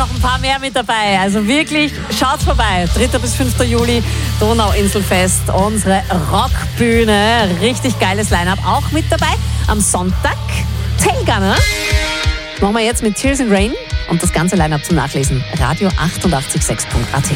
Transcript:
noch ein paar mehr mit dabei. Also wirklich, schaut vorbei. 3. bis 5. Juli, Donauinselfest, unsere Rockbühne. Richtig geiles Line-Up auch mit dabei. Am Sonntag Tailgunner. Machen wir jetzt mit Tears in Rain und das ganze Line-Up zum Nachlesen. Radio886.at.